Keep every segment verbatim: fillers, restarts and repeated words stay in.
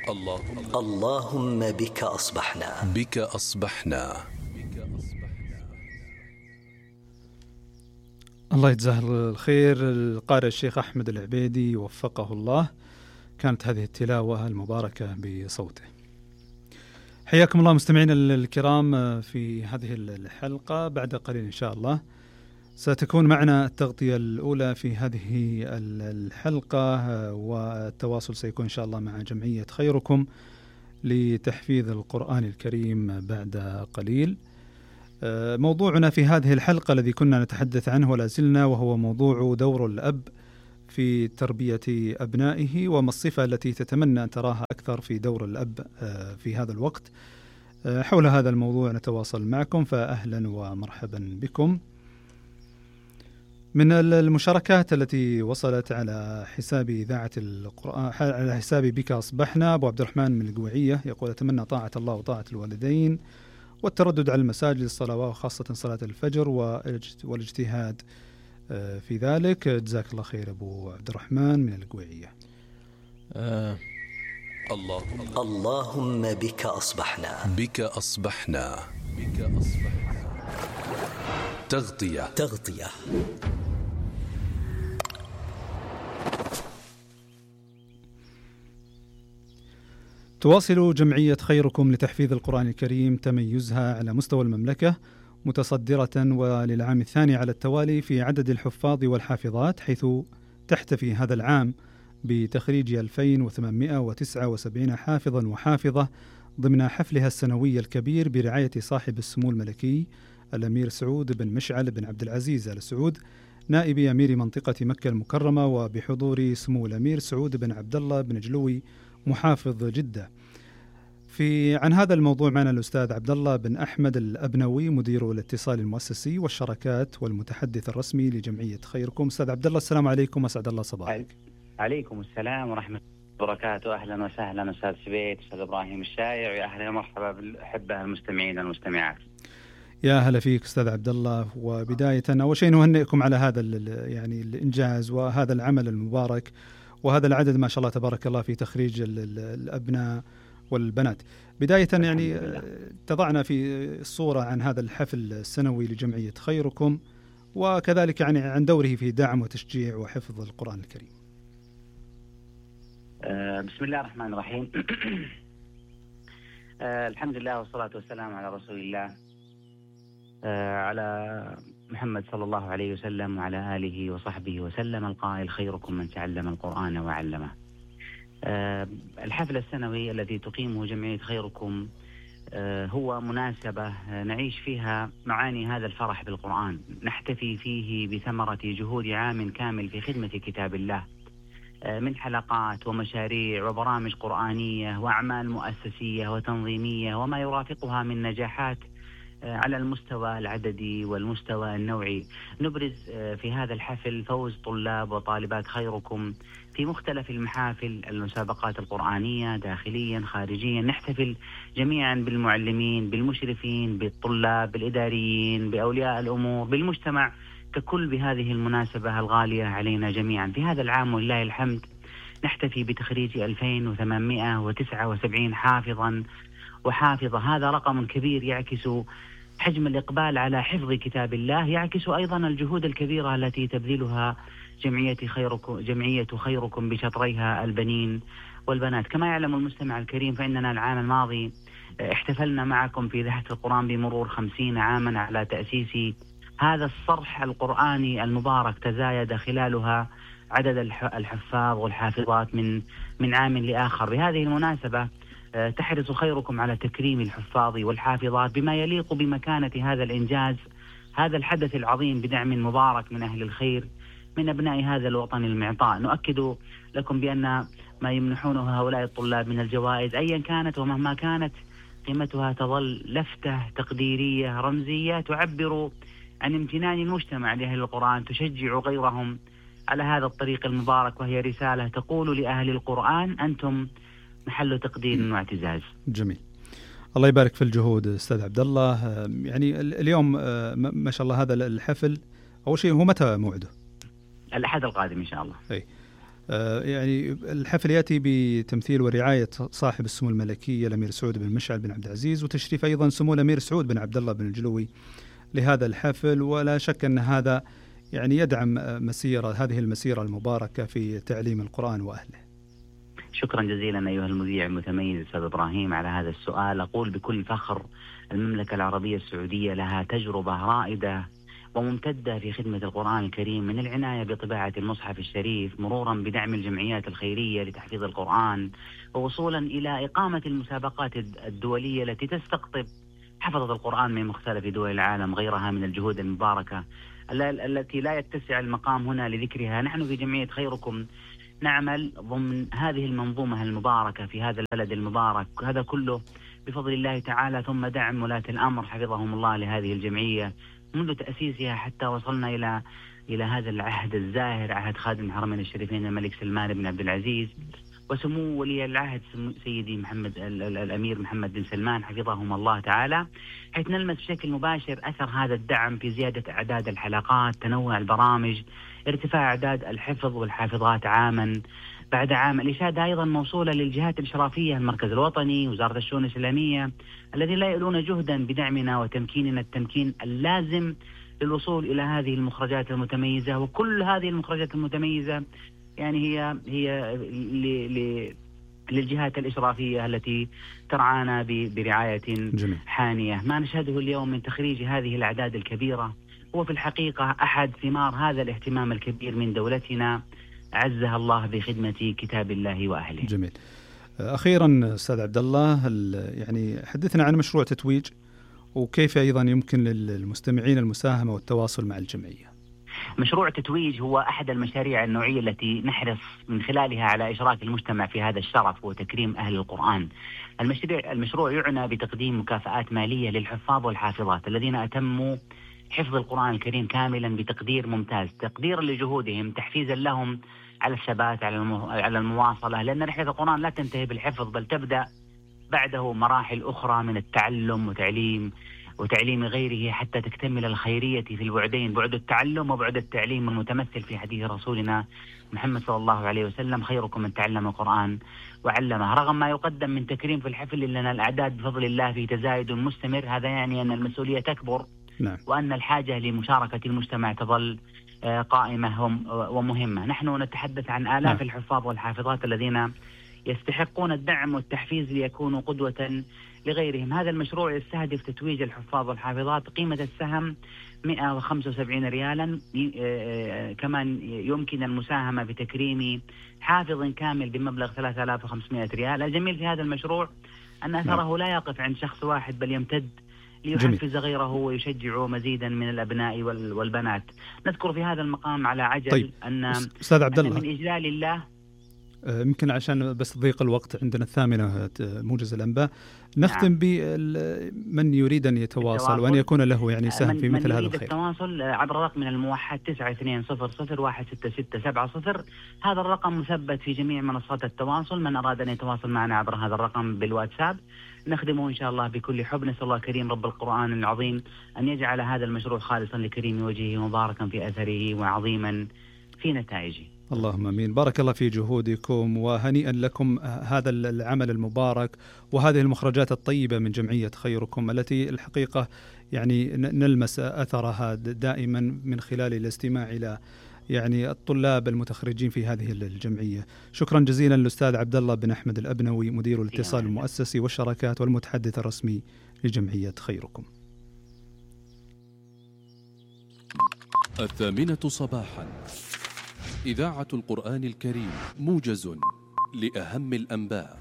اللهم اللهم بك أصبحنا بك أصبحنا. الله يجزاه الخير القارئ الشيخ أحمد العبيدي وفقه الله. كانت هذه التلاوة المباركة بصوته. حياكم الله مستمعينا الكرام في هذه الحلقة. بعد قليل إن شاء الله ستكون معنا التغطية الأولى في هذه الحلقة، والتواصل سيكون إن شاء الله مع جمعية خيركم لتحفيظ القرآن الكريم بعد قليل. موضوعنا في هذه الحلقة الذي كنا نتحدث عنه ولا زلنا، وهو موضوع دور الأب في تربية أبنائه، وما الصفة التي تتمنى أن تراها أكثر في دور الأب في هذا الوقت. حول هذا الموضوع نتواصل معكم، فأهلا ومرحبا بكم. من المشاركات التي وصلت على حساب إذاعة القرآن على حساب بك أصبحنا، أبو عبد الرحمن من القويعية يقول: أتمنى طاعة الله وطاعة الوالدين والتردد على المساجد الصلوات وخاصة صلاة الفجر والاجتهاد في ذلك. جزاك الله خير أبو عبد الرحمن من القويعية. آه. اللهم اللهم بك أصبحنا بك أصبحنا بك أصبحنا. تغطية تغطية تواصل جمعية خيركم لتحفيظ القرآن الكريم تميزها على مستوى المملكة، متصدرة وللعام الثاني على التوالي في عدد الحفاظ والحافظات، حيث تحتفي هذا العام بتخريج ألفين وثمانمائة وتسعة وسبعين حافظا وحافظة ضمن حفلها السنوي الكبير برعاية صاحب السمو الملكي الأمير سعود بن مشعل بن عبد العزيز آل سعود نائب أمير منطقة مكة المكرمة، وبحضور سمو الأمير سعود بن عبد الله بن جلوي محافظ جدة. في عن هذا الموضوع معنا الأستاذ عبد الله بن أحمد الأبنوي مدير الاتصال المؤسسي والشراكات والمتحدث الرسمي لجمعية خيركم. أستاذ عبد الله السلام عليكم وسعد الله صباحك. عليكم السلام ورحمة الله وبركاته. أهلا وسهلا أستاذ سبيت، أستاذ إبراهيم الشايع، ويا أهلا ومرحبا بالأحبة المستمعين والمستمعات. يا هلا فيك أستاذ عبد الله. وبداية أول شيء نهنئكم على هذا يعني الإنجاز وهذا العمل المبارك وهذا العدد ما شاء الله تبارك الله في تخريج الأبناء والبنات. بداية يعني تضعنا في الصورة عن هذا الحفل السنوي لجمعية خيركم، وكذلك يعني عن دوره في دعم وتشجيع وحفظ القرآن الكريم. أه بسم الله الرحمن الرحيم. أه الحمد لله والصلاة والسلام على رسول الله، أه على محمد صلى الله عليه وسلم وعلى آله وصحبه وسلم، القائل: خيركم من تعلم القرآن وعلمه. أه الحفل السنوي الذي تقيمه جمعية خيركم أه هو مناسبة نعيش فيها معاني هذا الفرح بالقرآن، نحتفي فيه بثمرة جهود عام كامل في خدمة كتاب الله، أه من حلقات ومشاريع وبرامج قرآنية وأعمال مؤسسية وتنظيمية وما يرافقها من نجاحات على المستوى العددي والمستوى النوعي. نبرز في هذا الحفل فوز طلاب وطالبات خيركم في مختلف المحافل المسابقات القرآنية داخليا خارجيا. نحتفل جميعا بالمعلمين، بالمشرفين، بالطلاب، بالإداريين، بأولياء الأمور، بالمجتمع ككل بهذه المناسبة الغالية علينا جميعا. في هذا العام ولله الحمد نحتفي بتخريج ألفين وثمانمائة وتسعة وسبعين حافظا وحافظة. هذا رقم كبير يعكس حجم الإقبال على حفظ كتاب الله، يعكس أيضا الجهود الكبيرة التي تبذلها جمعية خيركم جمعية خيركم بشطريها البنين والبنات. كما يعلم المستمع الكريم فإننا العام الماضي احتفلنا معكم في ذهبة القرآن بمرور خمسين عاما على تأسيس هذا الصرح القرآني المبارك. تزايد خلالها عدد الحفاظ والحافظات من من عام لآخر. بهذه المناسبة تحرص خيركم على تكريم الحفاظ والحافظات بما يليق بمكانة هذا الإنجاز، هذا الحدث العظيم، بدعم مبارك من أهل الخير من أبناء هذا الوطن المعطاء. نؤكد لكم بأن ما يمنحونه هؤلاء الطلاب من الجوائز أيا كانت ومهما كانت قيمتها تظل لفتة تقديرية رمزية تعبر عن امتنان المجتمع لأهل القرآن، تشجع غيرهم على هذا الطريق المبارك، وهي رسالة تقول لأهل القرآن: أنتم محل تقدير واعتزاز. جميل، الله يبارك في الجهود أستاذ عبد الله. يعني اليوم ما شاء الله هذا الحفل أول شيء هو متى موعده؟ الأحد القادم إن شاء الله. أي يعني الحفل يأتي بتمثيل ورعاية صاحب السمو الملكية الأمير سعود بن مشعل بن عبد العزيز، وتشريف أيضا سمو الأمير سعود بن عبد الله بن الجلوي لهذا الحفل، ولا شك أن هذا يعني يدعم مسيرة هذه المسيرة المباركة في تعليم القرآن وأهله. شكرا جزيلا أيها المذيع المتميز أستاذ إبراهيم على هذا السؤال. أقول بكل فخر المملكة العربية السعودية لها تجربة رائدة وممتدة في خدمة القرآن الكريم، من العناية بطباعة المصحف الشريف مرورا بدعم الجمعيات الخيرية لتحفيظ القرآن، ووصولا إلى إقامة المسابقات الدولية التي تستقطب حفظة القرآن من مختلف دول العالم، غيرها من الجهود المباركة التي لا يتسع المقام هنا لذكرها. نحن في جمعية خيركم نعمل ضمن هذه المنظومة المباركة في هذا البلد المبارك، هذا كله بفضل الله تعالى، ثم دعم ولاة الأمر حفظهم الله لهذه الجمعية منذ تأسيسها حتى وصلنا إلى إلى هذا العهد الزاهر، عهد خادم الحرمين الشريفين الملك سلمان بن عبد العزيز وسمو ولي العهد سيدي محمد الأمير محمد بن سلمان حفظهم الله تعالى، حيث نلمس بشكل مباشر أثر هذا الدعم في زيادة أعداد الحلقات، تنوع البرامج، ارتفاع أعداد الحفظ والحافظات عاما بعد عام. الإشادة أيضا موصولة للجهات الإشرافية، المركز الوطني، وزارة الشؤون الإسلامية، الذين لا يؤلون جهدا بدعمنا وتمكيننا التمكين اللازم للوصول إلى هذه المخرجات المتميزة. وكل هذه المخرجات المتميزة يعني هي هي ل ل للجهات الإشرافية التي ترعانا برعاية جميل. حانية. ما نشهده اليوم من تخريج هذه الأعداد الكبيرة هو في الحقيقة أحد ثمار هذا الاهتمام الكبير من دولتنا عزها الله بخدمة كتاب الله وأهله. جميل. أخيرا أستاذ عبد الله، يعني حدثنا عن مشروع تتويج وكيف أيضا يمكن للمستمعين المساهمة والتواصل مع الجمعية. مشروع تتويج هو أحد المشاريع النوعية التي نحرص من خلالها على إشراك المجتمع في هذا الشرف وتكريم أهل القرآن. المشروع المشروع يعنى بتقديم مكافآت مالية للحفاظ والحافظات الذين أتموا حفظ القرآن الكريم كاملا بتقدير ممتاز، تقديرا لجهودهم، تحفيزا لهم على الثبات على على المواصلة، لأن رحلة القرآن لا تنتهي بالحفظ بل تبدأ بعده مراحل أخرى من التعلم وتعليم وتعليم غيره حتى تكتمل الخيرية في البعدين، بعد التعلم وبعد التعليم المتمثل في حديث رسولنا محمد صلى الله عليه وسلم: خيركم من تعلم القرآن وعلمه. رغم ما يقدم من تكريم في الحفل لنا الأعداد بفضل الله في تزايد مستمر، هذا يعني أن المسؤولية تكبر. نعم. وأن الحاجة لمشاركة المجتمع تظل قائمة ومهمة. نحن نتحدث عن آلاف نعم. الحفاظ والحافظات الذين يستحقون الدعم والتحفيز ليكونوا قدوة لغيرهم. هذا المشروع يستهدف تتويج الحفاظ والحافظات، قيمة السهم مئة وخمسة وسبعين ريالا. كمان يمكن المساهمة بتكريم حافظ كامل بمبلغ ثلاثة آلاف وخمسمائة ريال. الجميل في هذا المشروع أن أثره لا يقف عند شخص واحد بل يمتد ليحفز غيره ويشجع مزيدا من الأبناء والبنات. نذكر في هذا المقام على عجل طيب. أن أستاذ عبد الله من إجلال الله يمكن عشان بس ضيق الوقت عندنا الثامنة موجز الأنباء نختم نعم. بمن يريد أن يتواصل التواصل. وأن يكون له يعني سهم في مثل هذا الخير. التواصل عبر الرقم من الموحد تسعة اثنين صفر صفر واحد ستة ستة سبعة صفر. هذا الرقم مثبت في جميع منصات التواصل. من أراد أن يتواصل معنا عبر هذا الرقم بالواتساب نخدمه إن شاء الله بكل حب. نسأل الله كريم رب القرآن العظيم أن يجعل هذا المشروع خالصا لكريم وجهه مباركا في أثره وعظيما في نتائجه. اللهم امين. بارك الله في جهودكم وهنيئا لكم هذا العمل المبارك وهذه المخرجات الطيبة من جمعية خيركم التي الحقيقة يعني نلمس أثرها دائما من خلال الاستماع إلى يعني الطلاب المتخرجين في هذه الجمعية. شكرا جزيلا للأستاذ عبد الله بن أحمد الأبنوي مدير الاتصال المؤسسي والشراكات والمتحدث الرسمي لجمعية خيركم. الثامنة صباحا إذاعة القرآن الكريم موجز لأهم الأنباء.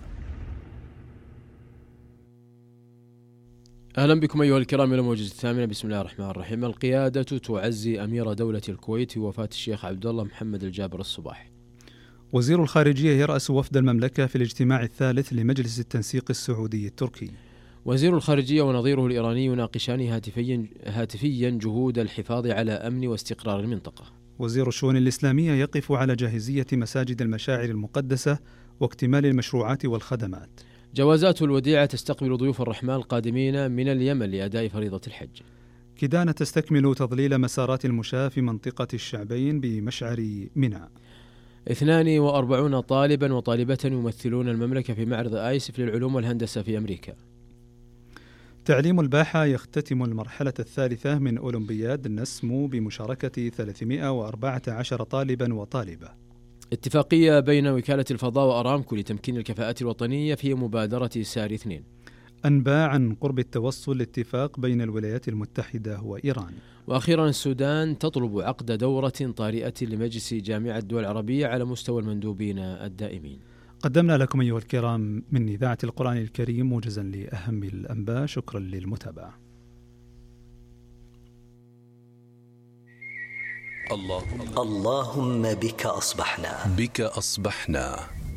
أهلا بكم أيها الكرام إلى موجز الثامنة. بسم الله الرحمن الرحيم. القيادة تعزي أمير دولة الكويت وفاة الشيخ عبد الله محمد الجابر الصباح. وزير الخارجية يرأس وفد المملكة في الاجتماع الثالث لمجلس التنسيق السعودي التركي. وزير الخارجية ونظيره الإيراني يناقشان هاتفيا هاتفيا جهود الحفاظ على أمن واستقرار المنطقة. وزير الشؤون الإسلامية يقف على جاهزية مساجد المشاعر المقدسة واكتمال المشروعات والخدمات. جوازات الوديعة تستقبل ضيوف الرحمن القادمين من اليمن لأداء فريضة الحج. كدانة تستكمل تظليل مسارات المشاة في منطقة الشعبين بمشعر منى. اثنان وأربعون طالبا وطالبة يمثلون المملكة في معرض آيسف للعلوم والهندسة في أمريكا. تعليم الباحة يختتم المرحلة الثالثة من أولمبياد نسمو بمشاركة ثلاثمائة وأربعة عشر طالبا وطالبة. اتفاقية بين وكالة الفضاء وأرامكو لتمكين الكفاءات الوطنية في مبادرة ساري اثنين. أنباء عن قرب التوصل لاتفاق بين الولايات المتحدة وإيران. وأخيرا السودان تطلب عقد دورة طارئة لمجلس جامعة الدول العربية على مستوى المندوبين الدائمين. قدمنا لكم أيها الكرام من إذاعة القرآن الكريم موجزا لأهم الأنباء. شكرا للمتابعة. اللهم اللهم بك أصبحنا بك أصبحنا